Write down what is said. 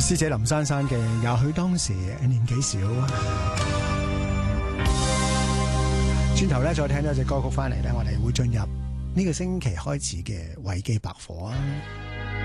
師姐林珊珊嘅也許當時年紀小。轉頭咧再聽咗隻歌曲翻嚟咧，我哋會進入呢個星期開始嘅維基百科啊。